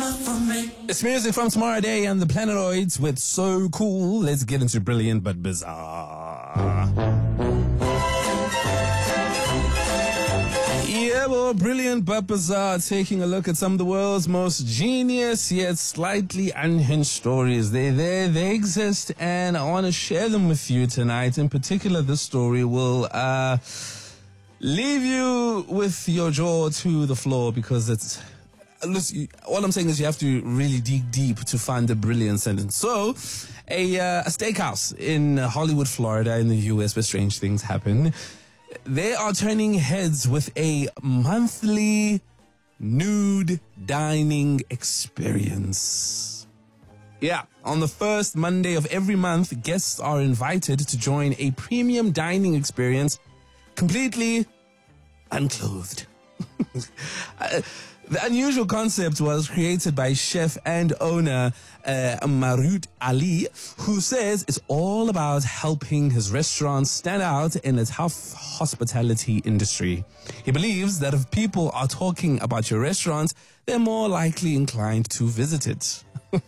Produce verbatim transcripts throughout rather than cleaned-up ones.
It's music from Tomorrow Day and the Planetoids with So Cool. Let's get into Brilliant But Bizarre. Yeah, well, Brilliant But Bizarre, taking a look at some of the world's most genius yet slightly unhinged stories. They're there, they exist, and I want to share them with you tonight. In particular, this story will uh, leave you with your jaw to the floor because it's... Listen, all I'm saying is you have to really dig deep to find the brilliant sentence. So, a, uh, a steakhouse in Hollywood, Florida, in the U S, where strange things happen. They are turning heads with a monthly nude dining experience. Yeah, on the first Monday of every month, guests are invited to join a premium dining experience completely unclothed. uh, The unusual concept was created by chef and owner uh, Marut Ali, who says it's all about helping his restaurants stand out in a tough hospitality industry. He believes that if people are talking about your restaurant, they're more likely inclined to visit it.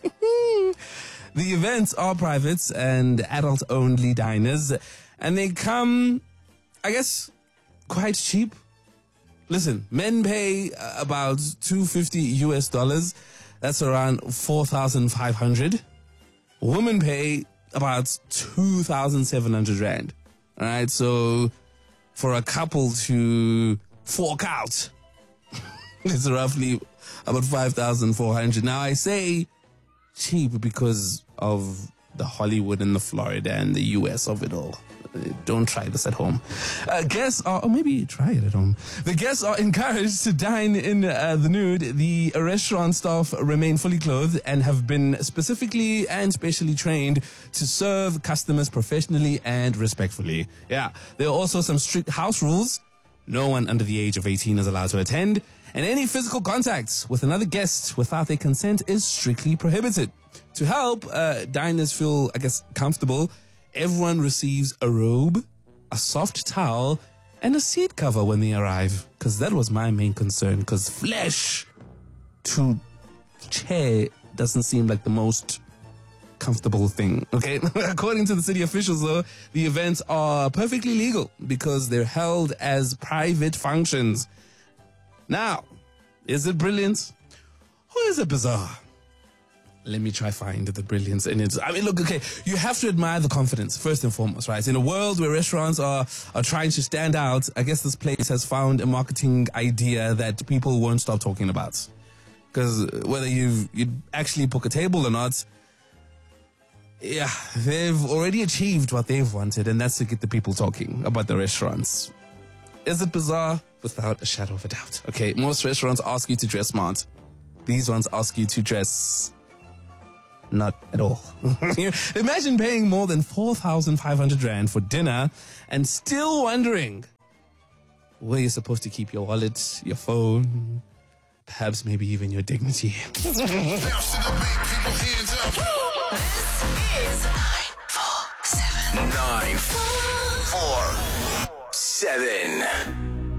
The events are private and adult-only diners, and they come, I guess, quite cheap. Listen, men pay about two hundred fifty U S dollars. That's around four thousand five hundred. Women pay about two thousand seven hundred rand. All right, so for a couple to fork out, it's roughly about five thousand four hundred. Now, I say cheap because of the Hollywood and the Florida and the U S of it all. Don't try this at home. Uh, guests are, or maybe try it at home. The guests are encouraged to dine in uh, the nude. The restaurant staff remain fully clothed and have been specifically and specially trained to serve customers professionally and respectfully. Yeah, there are also some strict house rules. No one under the age of eighteen is allowed to attend, and any physical contact with another guest without their consent is strictly prohibited. To help uh, diners feel, I guess, comfortable, everyone receives a robe, a soft towel, and a seat cover when they arrive. Because that was my main concern. Because flesh to chair doesn't seem like the most comfortable thing. Okay? According to the city officials, though, the events are perfectly legal because they're held as private functions. Now, is it brilliant or is it bizarre? Let me try find the brilliance in it. I mean, look, okay, you have to admire the confidence, first and foremost, right? In a world where restaurants are, are trying to stand out, I guess this place has found a marketing idea that people won't stop talking about. Because whether you you actually book a table or not, yeah, they've already achieved what they've wanted, and that's to get the people talking about the restaurants. Is it bizarre? Without a shadow of a doubt. Okay, most restaurants ask you to dress smart. These ones ask you to dress... not at all. Imagine paying more than four thousand five hundred rand for dinner and still wondering where you're supposed to keep your wallet, your phone, perhaps maybe even your dignity. This is nine four seven. nine four seven.